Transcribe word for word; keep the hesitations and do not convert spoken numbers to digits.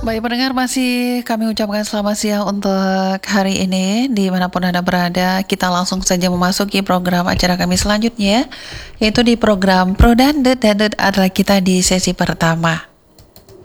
Baik pendengar, masih kami ucapkan selamat siang untuk hari ini. Dimanapun Anda berada, kita langsung saja memasuki program acara kami selanjutnya, yaitu di program Pro Dandet. Dandet adalah kita di sesi pertama.